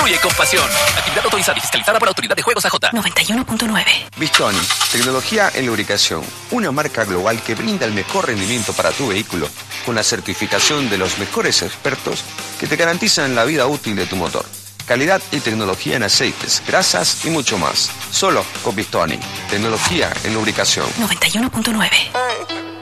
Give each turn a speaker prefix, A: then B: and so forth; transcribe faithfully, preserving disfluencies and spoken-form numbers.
A: Fluye con pasión. Actividad autorizada y fiscalizada por la Autoridad de Juegos A J.
B: noventa y uno punto nueve.
C: Bistoni, tecnología en lubricación. Una marca global que brinda el mejor rendimiento para tu vehículo, con la certificación de los mejores expertos que te garantizan la vida útil de tu motor. Calidad y tecnología en aceites, grasas y mucho más. Solo con Bistoni. Tecnología en lubricación.
B: noventa y uno punto nueve.